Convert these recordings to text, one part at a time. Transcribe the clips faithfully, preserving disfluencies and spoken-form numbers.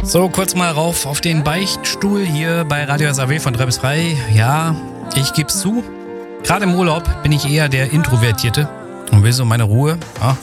So, kurz mal rauf auf den Beichtstuhl hier bei Radio S A W von drei bis frei. Ja, ich geb's zu. Gerade im Urlaub bin ich eher der Introvertierte und will so meine Ruhe. Ja,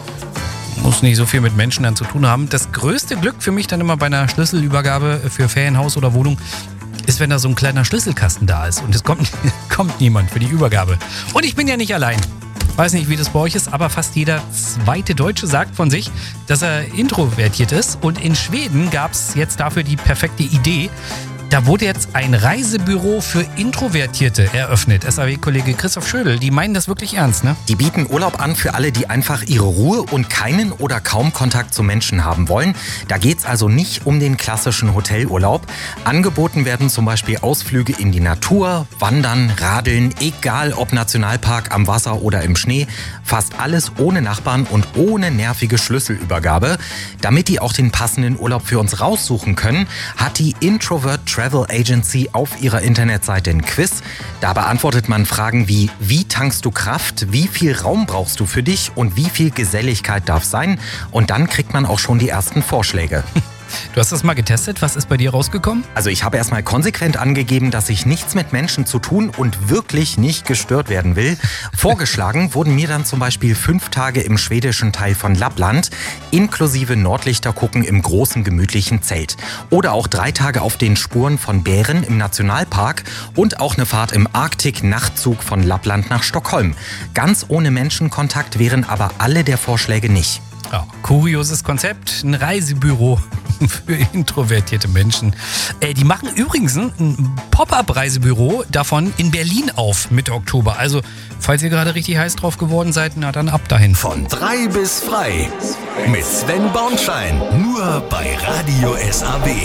muss nicht so viel mit Menschen dann zu tun haben. Das größte Glück für mich dann immer bei einer Schlüsselübergabe für Ferienhaus oder Wohnung ist, wenn da so ein kleiner Schlüsselkasten da ist und es kommt, kommt niemand für die Übergabe. Und ich bin ja nicht allein. Weiß nicht, wie das bei euch ist, aber fast jeder zweite Deutsche sagt von sich, dass er introvertiert ist. Und in Schweden gab es jetzt dafür die perfekte Idee. Da wurde jetzt ein Reisebüro für Introvertierte eröffnet. S A W-Kollege Christoph Schödel, die meinen das wirklich ernst, ne? Die bieten Urlaub an für alle, die einfach ihre Ruhe und keinen oder kaum Kontakt zu Menschen haben wollen. Da geht's also nicht um den klassischen Hotelurlaub. Angeboten werden zum Beispiel Ausflüge in die Natur, Wandern, Radeln, egal ob Nationalpark, am Wasser oder im Schnee. Fast alles ohne Nachbarn und ohne nervige Schlüsselübergabe. Damit die auch den passenden Urlaub für uns raussuchen können, hat die Introvert Travel Agency auf ihrer Internetseite ein Quiz. Da beantwortet man Fragen wie: Wie tankst du Kraft? Wie viel Raum brauchst du für dich? Und wie viel Geselligkeit darf sein? Und dann kriegt man auch schon die ersten Vorschläge. Du hast das mal getestet. Was ist bei dir rausgekommen? Also ich habe erstmal konsequent angegeben, dass ich nichts mit Menschen zu tun und wirklich nicht gestört werden will. Vorgeschlagen wurden mir dann zum Beispiel fünf Tage im schwedischen Teil von Lappland, inklusive Nordlichter gucken im großen gemütlichen Zelt. Oder auch drei Tage auf den Spuren von Bären im Nationalpark und auch eine Fahrt im Arktik-Nachtzug von Lappland nach Stockholm. Ganz ohne Menschenkontakt wären aber alle der Vorschläge nicht. Ja, kurioses Konzept, ein Reisebüro für introvertierte Menschen. Äh, die machen übrigens ein Pop-up-Reisebüro davon in Berlin auf Mitte Oktober. Also, falls ihr gerade richtig heiß drauf geworden seid, na dann ab dahin. Von drei bis frei mit Sven Bornschein. Nur bei Radio S A W.